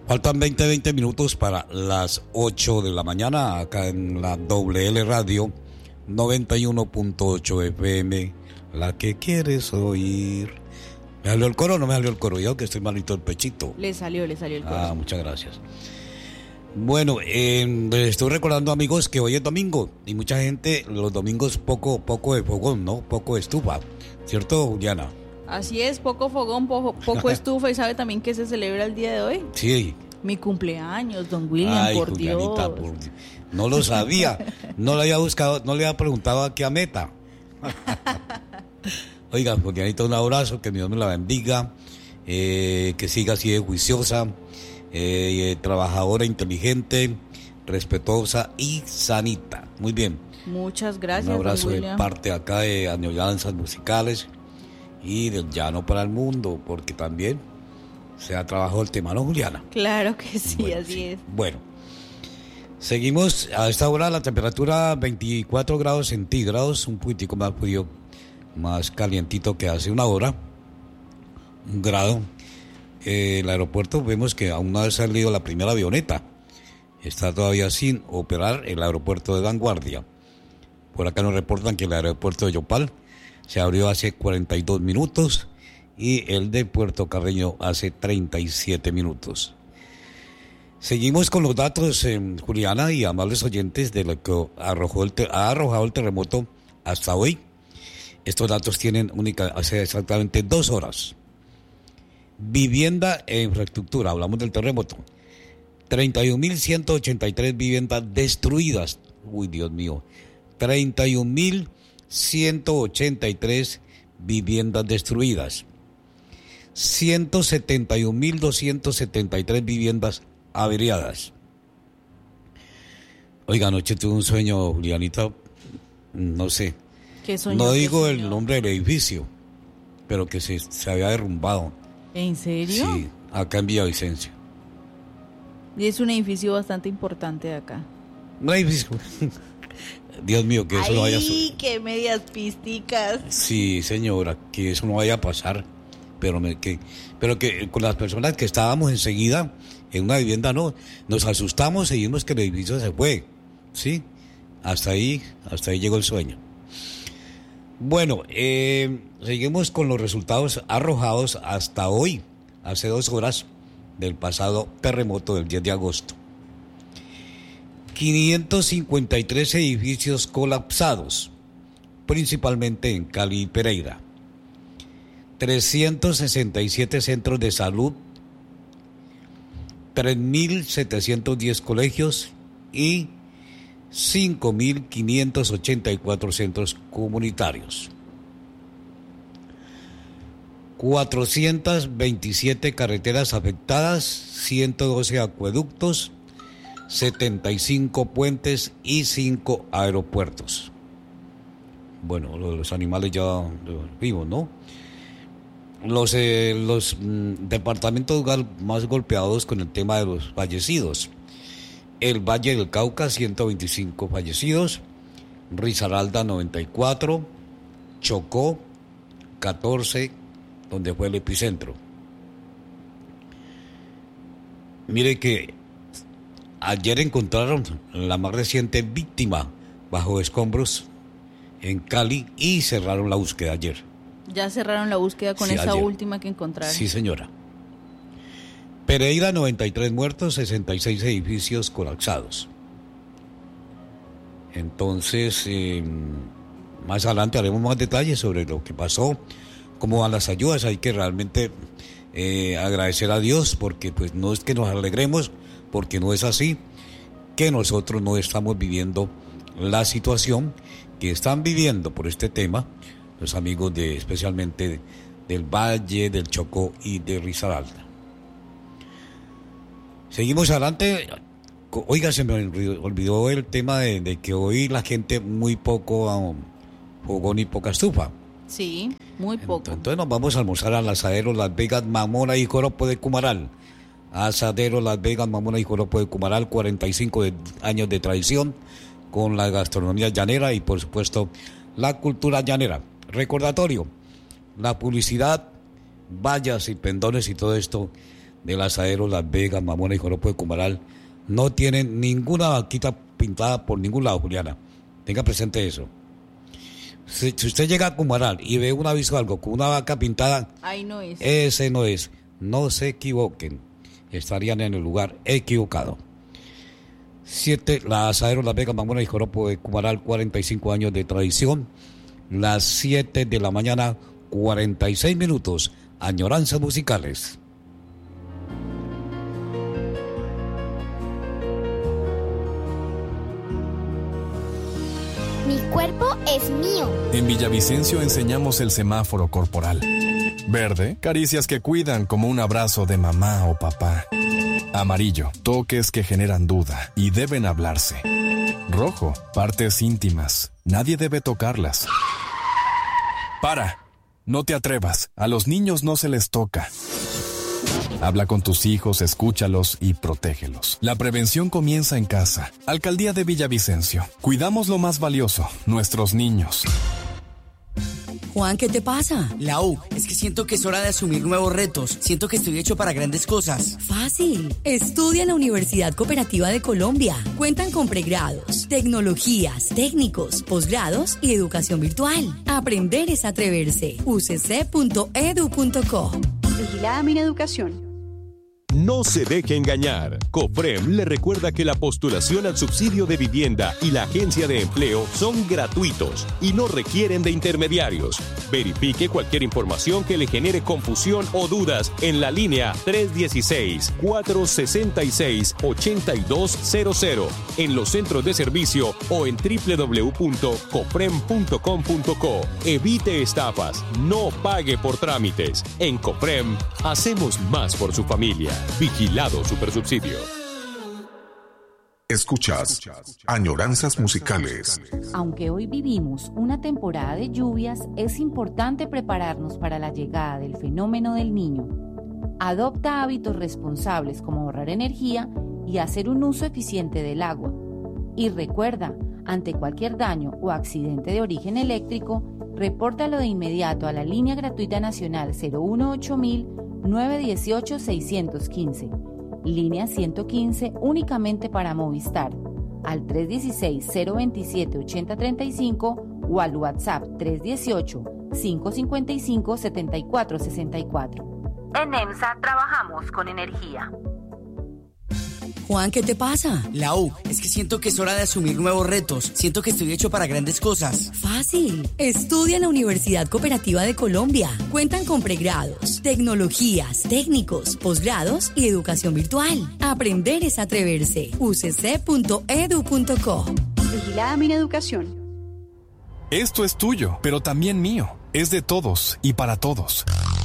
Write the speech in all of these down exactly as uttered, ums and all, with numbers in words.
Faltan veinte, veinte minutos para las ocho de la mañana acá en la doble ele Radio noventa y uno punto ocho efe eme, la que quieres oír. ¿Me salió el coro o no me salió el coro? Yo que estoy malito el pechito. Le salió, le salió el coro. Ah, muchas gracias. Bueno, eh, les estoy recordando, amigos, que hoy es domingo y mucha gente los domingos poco, poco de fogón, ¿no? Poco de estufa, ¿cierto, Juliana? Así es, poco fogón, poco, poco estufa. ¿Y sabe también que se celebra el día de hoy? Sí. Mi cumpleaños, don William. Ay, por Julianita, Dios. Por... no lo sabía, no le había buscado, no le había preguntado aquí a Meta. Oiga, Julianita, un abrazo, que Dios me la bendiga, eh, que siga así de juiciosa, eh, trabajadora, inteligente, respetuosa y sanita. Muy bien. Muchas gracias, un abrazo don de William. parte acá de Añoranzas Musicales y del Llano para el Mundo, porque también se ha trabajado el tema, ¿no, Juliana? Claro que sí, bueno, así sí. es. Bueno, seguimos a esta hora la temperatura veinticuatro grados centígrados, un poquitico más frío, más calientito que hace una hora, un grado. Eh, el aeropuerto, vemos que aún no ha salido la primera avioneta, está todavía sin operar el aeropuerto de Vanguardia. Por acá nos reportan que el aeropuerto de Yopal se abrió hace cuarenta y dos minutos y el de Puerto Carreño hace treinta y siete minutos. Seguimos con los datos, eh, Juliana y amables oyentes, de lo que arrojó el te- ha arrojado el terremoto hasta hoy. Estos datos tienen única, hace exactamente dos horas. Vivienda e infraestructura, hablamos del terremoto. treinta y un mil ciento ochenta y tres viviendas destruidas. Uy, Dios mío. treinta y un mil ciento ochenta y tres viviendas destruidas. ciento setenta y un mil doscientos setenta y tres viviendas averiadas. Oiga, anoche tuve un sueño, Julianita, no sé. ¿Qué soñó? No ¿Qué digo soñó? el nombre del edificio, pero que se, se había derrumbado. ¿En serio? Sí, acá en Villavicencio. Y es un edificio bastante importante de acá. Un edificio. Dios mío, que eso Ay, no vaya a ¡ay, qué medias pisticas! Sí, señora, que eso no vaya a pasar, pero me, que, pero que con las personas que estábamos enseguida en una vivienda, no, nos asustamos, seguimos que el edificio se fue, ¿sí? Hasta ahí, hasta ahí llegó el sueño. Bueno, eh, seguimos con los resultados arrojados hasta hoy, hace dos horas del pasado terremoto del diez de agosto. quinientos cincuenta y tres edificios colapsados, principalmente en Cali y Pereira. trescientos sesenta y siete centros de salud, tres mil setecientos diez colegios y cinco mil quinientos ochenta y cuatro centros comunitarios. cuatrocientas veintisiete carreteras afectadas, ciento doce acueductos, setenta y cinco puentes y cinco aeropuertos. Bueno, los animales ya vivos, ¿no? Los, eh, los mm, departamentos gal- más golpeados con el tema de los fallecidos. El Valle del Cauca, ciento veinticinco fallecidos. Risaralda, noventa y cuatro. Chocó, catorce, donde fue el epicentro. Mire que ayer encontraron la más reciente víctima bajo escombros en Cali y cerraron la búsqueda ayer. Ya cerraron la búsqueda con Sí, esa ayer. última que encontraron. Sí, señora. Pereira, noventa y tres muertos, sesenta y seis edificios colapsados. Entonces, eh, más adelante haremos más detalles sobre lo que pasó, cómo van las ayudas. Hay que realmente eh, agradecer a Dios, porque pues no es que nos alegremos, porque no es así, que nosotros no estamos viviendo la situación que están viviendo por este tema los amigos de especialmente de, del Valle, del Chocó y de Risaralda. Seguimos adelante. Oiga, se me olvidó el tema de, de que hoy la gente muy poco um, fogón y poca estufa. Sí, muy poco. Entonces nos vamos a almorzar al asadero Las Vegas, Mamona y Joropo de Cumaral. Asadero Las Vegas, Mamona y Joropo de Cumaral, cuarenta y cinco de, años de tradición con la gastronomía llanera y por supuesto la cultura llanera. Recordatorio, la publicidad, vallas y pendones y todo esto del asadero Las Vegas, Mamona y Joropo de Cumaral no tienen ninguna vaquita pintada por ningún lado, Juliana. Tenga presente eso. Si, si usted llega a Cumaral y ve un aviso o algo con una vaca pintada, ahí no es. Ese no es. No se equivoquen. Estarían en el lugar equivocado. Siete, la asadero Las Vegas, Mamona y Joropo de Cumaral, cuarenta y cinco años de tradición. Las siete de la mañana, cuarenta y seis minutos. Añoranzas musicales. Mi cuerpo es mío. En Villavicencio enseñamos el semáforo corporal. Verde, caricias que cuidan como un abrazo de mamá o papá. Amarillo, toques que generan duda y deben hablarse. Rojo, partes íntimas, nadie debe tocarlas. Para, no te atrevas, a los niños no se les toca. Habla con tus hijos, escúchalos y protégelos. La prevención comienza en casa. Alcaldía de Villavicencio. Cuidamos lo más valioso, nuestros niños. Juan, ¿qué te pasa? Lau, es que siento que es hora de asumir nuevos retos. Siento que estoy hecho para grandes cosas. Fácil. Estudia en la Universidad Cooperativa de Colombia. Cuentan con pregrados, tecnologías, técnicos, posgrados y educación virtual. Aprender es atreverse. u c c punto e d u punto co. Vigilada Mineducación. No se deje engañar. COFREM le recuerda que la postulación al subsidio de vivienda y la agencia de empleo son gratuitos y no requieren de intermediarios. Verifique cualquier información que le genere confusión o dudas en la línea tres uno seis, cuatro seis seis, ocho dos cero cero, en los centros de servicio o en doble u doble u doble u punto cofrem punto com punto co. Evite estafas, no pague por trámites. En COFREM hacemos más por su familia. Vigilado Supersubsidio. Escuchas Añoranzas Musicales. Aunque hoy vivimos una temporada de lluvias, es importante prepararnos para la llegada del fenómeno del Niño. Adopta hábitos responsables como ahorrar energía y hacer un uso eficiente del agua. Y recuerda, ante cualquier daño o accidente de origen eléctrico, repórtalo de inmediato a la línea gratuita nacional cero uno ocho mil, nueve uno ocho, seis uno cinco, línea ciento quince únicamente para Movistar, al tres uno seis, cero dos siete, ocho cero tres cinco o al WhatsApp tres uno ocho, cinco cinco cinco, siete cuatro seis cuatro. En EMSA trabajamos con energía. Juan, ¿qué te pasa? Lau, es que siento que es hora de asumir nuevos retos. Siento que estoy hecho para grandes cosas. Fácil. Estudia en la Universidad Cooperativa de Colombia. Cuentan con pregrados, tecnologías, técnicos, posgrados y educación virtual. Aprender es atreverse. u c c punto e d u punto co. Vigilada Mineducación. Esto es tuyo, pero también mío. Es de todos y para todos.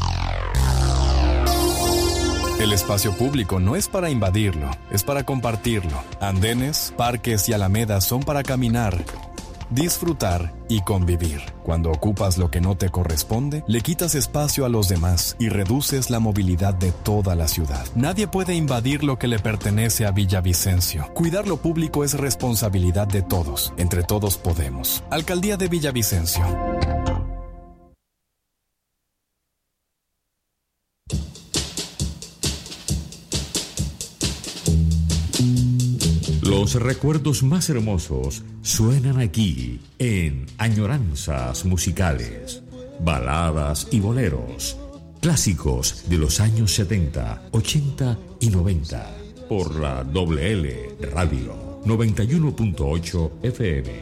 El espacio público no es para invadirlo, es para compartirlo. Andenes, parques y alamedas son para caminar, disfrutar y convivir. Cuando ocupas lo que no te corresponde, le quitas espacio a los demás y reduces la movilidad de toda la ciudad. Nadie puede invadir lo que le pertenece a Villavicencio. Cuidar lo público es responsabilidad de todos. Entre todos podemos. Alcaldía de Villavicencio. Los recuerdos más hermosos suenan aquí en Añoranzas Musicales. Baladas y boleros, clásicos de los años setenta, ochenta y noventa. Por la Doble L Radio noventa y uno punto ocho F M.